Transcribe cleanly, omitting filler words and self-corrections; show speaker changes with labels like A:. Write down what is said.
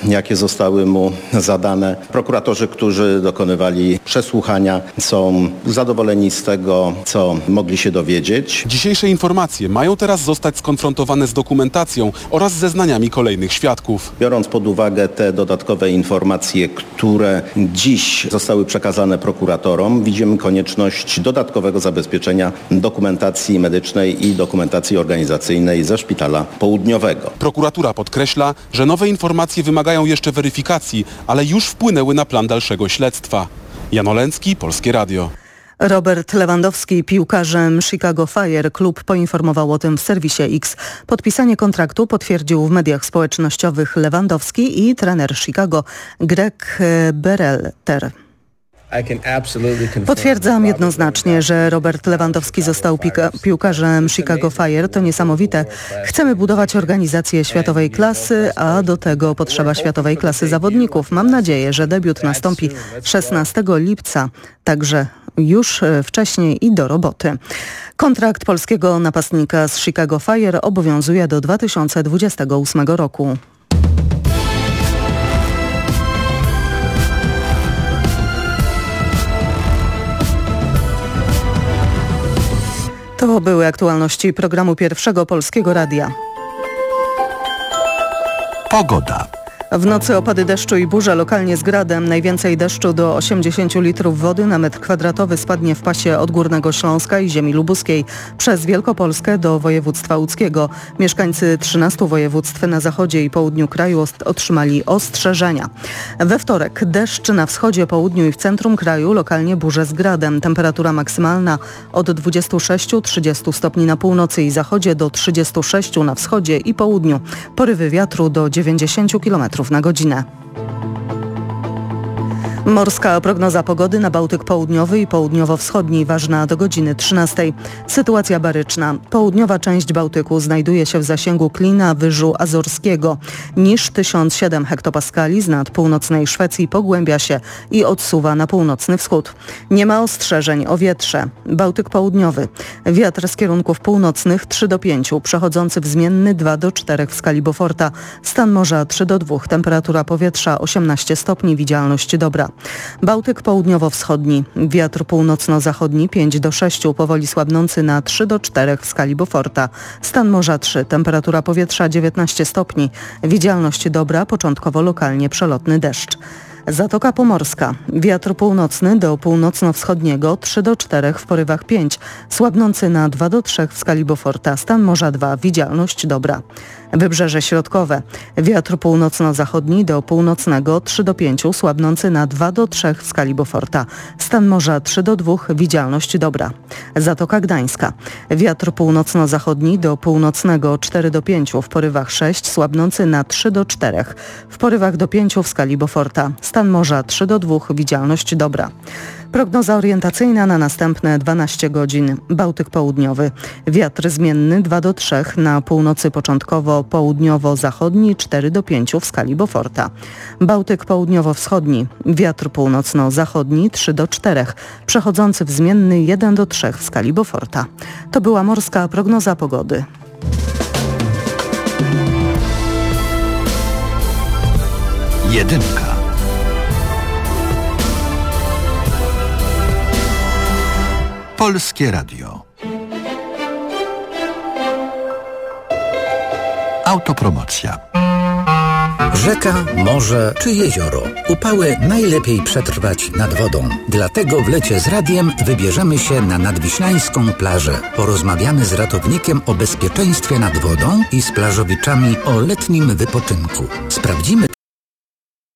A: jakie zostały mu zadane. Prokuratorzy, którzy dokonywali przesłuchania, są zadowoleni z tego, co mogli się dowiedzieć.
B: Dzisiejsze informacje mają teraz zostać skonfrontowane z dokumentacją oraz zeznaniami kolejnych świadków.
A: Biorąc pod uwagę te dodatkowe informacje, które dziś zostały przekazane prokuratorom, widzimy konieczność dodatkowego zabezpieczenia dokumentacji medycznej i dokumentacji organizacyjnej ze Szpitala Południowego.
B: Prokuratura podkreśla, że nowe informacje wymagają jeszcze weryfikacji, ale już wpłynęły na plan dalszego śledztwa. Jan Oleński, Polskie Radio.
C: Robert Lewandowski, piłkarzem Chicago Fire. Klub poinformował o tym w serwisie X. Podpisanie kontraktu potwierdził w mediach społecznościowych Lewandowski i trener Chicago Greg Berhalter. Potwierdzam jednoznacznie, że Robert Lewandowski został piłkarzem Chicago Fire. To niesamowite. Chcemy budować organizację światowej klasy, a do tego potrzeba światowej klasy zawodników. Mam nadzieję, że debiut nastąpi 16 lipca, także już wcześniej i do roboty. Kontrakt polskiego napastnika z Chicago Fire obowiązuje do 2028 roku. To były aktualności programu Pierwszego Polskiego Radia.
D: Pogoda.
C: W nocy opady deszczu i burze, lokalnie z gradem. Najwięcej deszczu do 80 litrów wody na metr kwadratowy spadnie w pasie od Górnego Śląska i ziemi lubuskiej przez Wielkopolskę do województwa łódzkiego. Mieszkańcy 13 województw na zachodzie i południu kraju otrzymali ostrzeżenia. We wtorek deszcz na wschodzie, południu i w centrum kraju, lokalnie burze z gradem. Temperatura maksymalna od 26-30 stopni na północy i zachodzie do 36 na wschodzie i południu. Porywy wiatru do 90 km na godzinę. Morska prognoza pogody na Bałtyk Południowy i Południowo-Wschodni, ważna do godziny 13. Sytuacja baryczna. Południowa część Bałtyku znajduje się w zasięgu klina Wyżu Azorskiego. Niż 1007 hektopaskali z nad północnej Szwecji pogłębia się i odsuwa na północny wschód. Nie ma ostrzeżeń o wietrze. Bałtyk Południowy. Wiatr z kierunków północnych 3 do 5, przechodzący w zmienny 2 do 4 w skali Beauforta. Stan morza 3 do 2, temperatura powietrza 18 stopni, widzialność dobra. Bałtyk południowo-wschodni. Wiatr północno-zachodni 5 do 6, powoli słabnący na 3 do 4 w skali Beauforta. Stan morza 3, temperatura powietrza 19 stopni, widzialność dobra, początkowo lokalnie przelotny deszcz. Zatoka Pomorska. Wiatr północny do północno-wschodniego 3 do 4 w porywach 5, słabnący na 2 do 3 w skali Beauforta. Stan morza 2, widzialność dobra. Wybrzeże środkowe. Wiatr północno-zachodni do północnego 3 do 5, słabnący na 2 do 3 w skali Beauforta. Stan morza 3 do 2, widzialność dobra. Zatoka Gdańska. Wiatr północno-zachodni do północnego 4 do 5, w porywach 6, słabnący na 3 do 4, w porywach do 5 w skali Beauforta. Stan morza 3 do 2, widzialność dobra. Prognoza orientacyjna na następne 12 godzin. Bałtyk Południowy. Wiatr zmienny 2 do 3, na północy początkowo południowo-zachodni 4 do 5 w skali Beauforta. Bałtyk Południowo-Wschodni. Wiatr północno-zachodni 3 do 4, przechodzący w zmienny 1 do 3 w skali Beauforta. To była morska prognoza pogody.
D: Jedynka. Polskie Radio. Autopromocja.
E: Rzeka, morze czy jezioro. Upały najlepiej przetrwać nad wodą. Dlatego w lecie z radiem wybierzemy się na nadwiślańską plażę. Porozmawiamy z ratownikiem o bezpieczeństwie nad wodą i z plażowiczami o letnim wypoczynku. Sprawdzimy